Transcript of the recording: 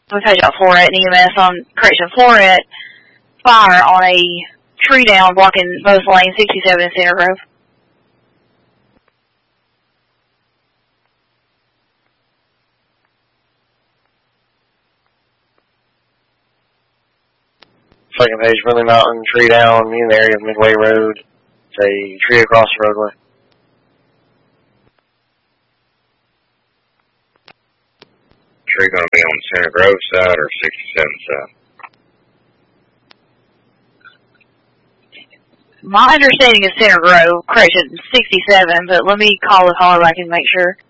we page out Floret and EMS on, correction, Floret, fire on a tree down blocking both lanes 67 and Center Grove. Second page, Friendly Mountain, tree down, in the area of Midway Road. It's a tree across the roadway. Tree going to be on the Center Grove side or 67 side? My understanding is Center Grove, correction, 67, but let me call the caller back and make sure.